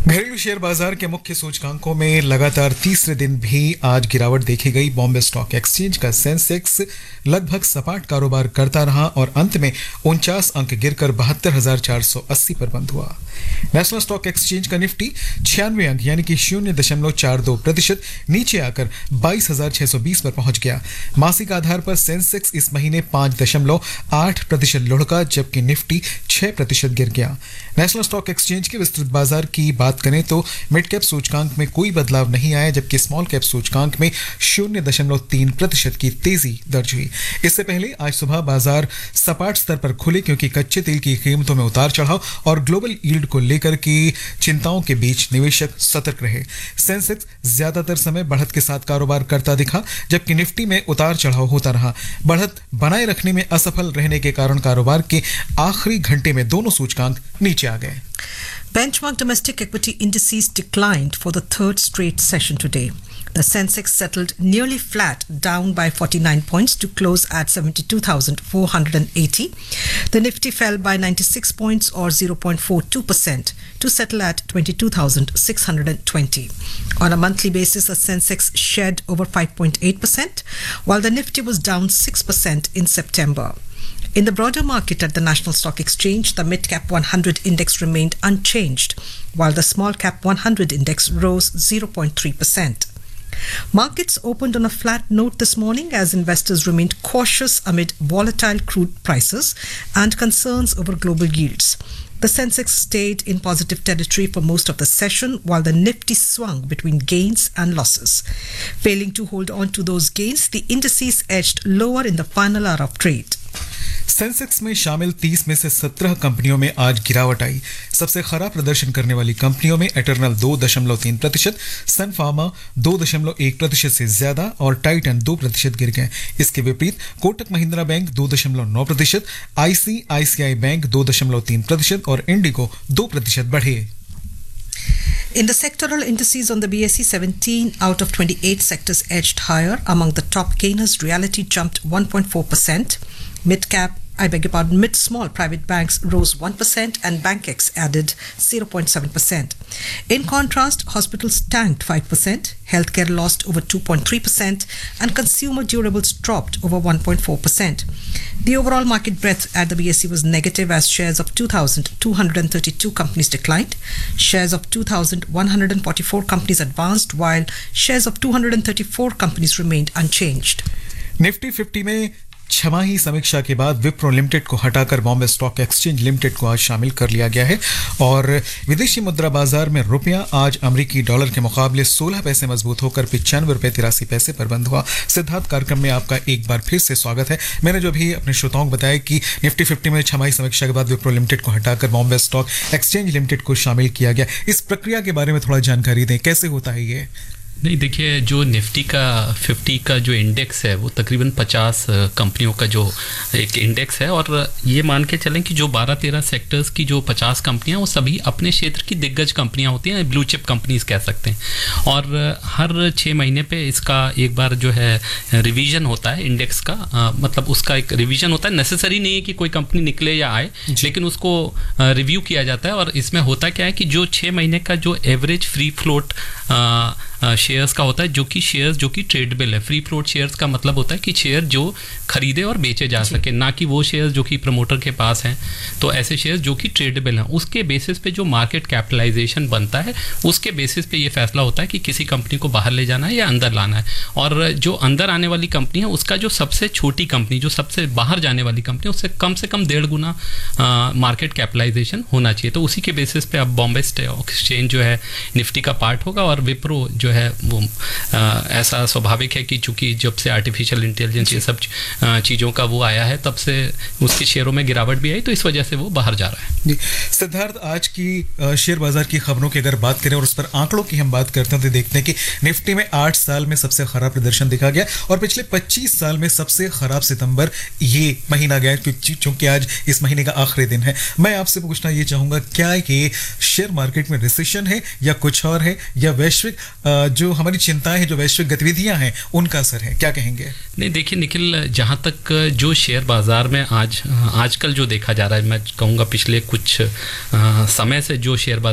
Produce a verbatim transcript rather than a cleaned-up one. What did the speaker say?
घरेलू शेयर बाजार के मुख्य सूचकांकों में लगातार तीसरे दिन भी आज गिरावट देखी गई। बॉम्बे स्टॉक एक्सचेंज का सेंसेक्स लगभग सपाट कारोबार करता रहा और अंत में उनचास अंक गिरकर बहत्तर हजार चार सौ अस्सी पर बंद हुआ। नेशनल स्टॉक एक्सचेंज का निफ्टी छियानवे अंक यानी कि शून्य दशमलव चार दो प्रतिशत नीचे आकर बाईस हजार छह सौ बीस पर पहुंच गया। मासिक आधार पर सेंसेक्स इस महीने पांच दशमलव आठ प्रतिशत लुढ़का, जबकि निफ्टी छह प्रतिशत गिर गया। नेशनल स्टॉक एक्सचेंज के विस्तृत बाजार की बात करें तो मिड कैप सूचकांक में कोई बदलाव नहीं आया, जबकि स्मॉल कैप सूचकांक में शून्य दशमलव तीन प्रतिशत की तेजी दर्ज हुई। इससे पहले आज सुबह बाजार सपाट स्तर पर खुले, क्योंकि कच्चे तेल की कीमतों में उतार चढ़ाव और ग्लोबल यील्ड को लेकर की चिंताओं के बीच निवेशक सतर्क रहे। सेंसेक्स ज्यादातर समय बढ़त के साथ कारोबार करता दिखा, जबकि निफ्टी में उतार चढ़ाव होता रहा। बढ़त बनाए रखने में असफल रहने के कारण कारोबार के आखिरी घंटे में दोनों सूचकांक नीचे आ गए। Benchmark domestic equity indices declined for the third straight session today. The Sensex settled nearly flat, down by forty-nine points to close at seventy-two thousand four hundred eighty. The Nifty fell by ninety-six points or zero point four two percent to settle at twenty-two thousand six hundred twenty. On a monthly basis, the Sensex shed over five point eight percent, while the Nifty was down six percent in September. In the broader market at the National Stock Exchange, the mid-cap one hundred index remained unchanged, while the small-cap one hundred index rose zero point three percent. Markets opened on a flat note this morning as investors remained cautious amid volatile crude prices and concerns over global yields. The Sensex stayed in positive territory for most of the session, while the Nifty swung between gains and losses. Failing to hold on to those gains, the indices edged lower in the final hour of trade. Sensex में शामिल तीस में से सत्रह कंपनियों में आज गिरावट आई। सबसे खराब प्रदर्शन करने वाली कंपनियों में एटर्नल दो दशमलव तीन प्रतिशत, सन फार्मा दो दशमलव एक प्रतिशत से ज्यादा और टाइटन दो प्रतिशत गिर गए। इसके विपरीत कोटक महिंद्रा बैंक दो दशमलव नौ प्रतिशत, आईसीआईसीआई बैंक दो दशमलव तीन प्रतिशत और इंडिगो दो प्रतिशत बढ़े। In the sectoral indices on the B S E, seventeen out of twenty-eight sectors edged higher. Among the top gainers, Realty jumped one point four percent. Mid-cap, I beg your pardon, mid-small private banks rose one percent and BankX added zero point seven percent. In contrast, hospitals tanked five percent, healthcare lost over two point three percent, and consumer durables dropped over one point four percent. The overall market breadth at the B S E was negative as shares of two thousand two hundred thirty-two companies declined. Shares of two thousand one hundred forty-four companies advanced, while shares of two hundred thirty-four companies remained unchanged. Nifty fifty में छमाही समीक्षा के बाद Wipro limited को हटाकर Bombay stock exchange limited को आज शामिल कर लिया गया है और विदेशी मुद्रा बाजार में रुपया आज अमेरिकी डॉलर के मुकाबले सोलह पैसे मजबूत होकर पिचानवे रुपए तिरासी पैसे पर बंद हुआ। सिद्धार्थ, कार्यक्रम में आपका एक बार फिर से स्वागत है। मैंने जो भी अपने श्रोताओं को बताया कि निफ्टी फिफ्टी में छमाही समीक्षा के बाद विप्रो लिमिटेड को हटाकर बॉम्बे स्टॉक एक्सचेंज लिमिटेड को शामिल किया गया। इस प्रक्रिया के बारे में थोड़ा जानकारी दें, कैसे होता है ये? नहीं, देखिए, जो निफ्टी का फिफ्टी का जो इंडेक्स है वो तकरीबन पचास कंपनियों का जो एक इंडेक्स है और ये मान के चलें कि जो बारह तेरह सेक्टर्स की जो पचास कंपनियां वो सभी अपने क्षेत्र की दिग्गज कंपनियां होती हैं, ब्लू चिप कंपनीज कह सकते हैं। और हर छः महीने पे इसका एक बार जो है रिवीजन होता है इंडेक्स का, आ, मतलब उसका एक रिवीजन होता है। नेसेसरी नहीं है कि कोई कंपनी निकले या आए, लेकिन उसको रिव्यू किया जाता है। और इसमें होता क्या है कि जो छः महीने का जो एवरेज फ्री फ्लोट शेयर्स का होता है, जो कि शेयर्स जो कि ट्रेडेबल है। फ्री फ्लोट शेयर्स का मतलब होता है कि शेयर जो खरीदे और बेचे जा सके, ना कि वो शेयर्स जो कि प्रमोटर के पास हैं। तो ऐसे शेयर्स जो कि ट्रेडेबल हैं, उसके बेसिस पे जो मार्केट कैपिटलाइजेशन बनता है, उसके बेसिस पे ये फैसला होता है कि किसी कंपनी को बाहर ले जाना है या अंदर लाना है। और जो अंदर आने वाली कंपनी है, उसका जो सबसे छोटी कंपनी, जो सबसे बाहर जाने वाली कंपनी, उससे कम से कम डेढ़ गुना मार्केट कैपिटलाइजेशन होना चाहिए। तो उसी के बेसिस पे अब बॉम्बे स्टॉक एक्सचेंज जो है निफ्टी का पार्ट होगा और विप्रो जो है वो आ, ऐसा स्वाभाविक है कि चूंकि जब से आर्टिफिशियल इंटेलिजेंस ये सब चीज़ों का वो आया है, तब से उसके शेयरों में गिरावट भी आई, तो इस वजह से वो बाहर जा रहा है। जी सिद्धार्थ, आज की शेयर बाजार की खबरों की अगर बात करें और उस पर आंकड़ों की हम बात करते हैं तो देखते हैं कि निफ्टी में आठ साल में सबसे खराब प्रदर्शन देखा गया और पिछले पच्चीस साल में सबसे खराब सितंबर ये महीना गया, क्योंकि आज इस महीने का आखिरी दिन है। मैं आपसे पूछना ये चाहूंगा, क्या ये शेयर मार्केट में रिसेशन है या कुछ और है, या वैश्विक जो हमारी चिंताएं हैं, जो वैश्विक गतिविधियां हैं, उनका असर है? क्या कहेंगे? नहीं, देखिए निखिल, जहां तक जो शेयर बाजार में आज आजकल जो देखा जा रहा है, मैं कहूँगा पिछले कुछ समय से जो शेयर बाजार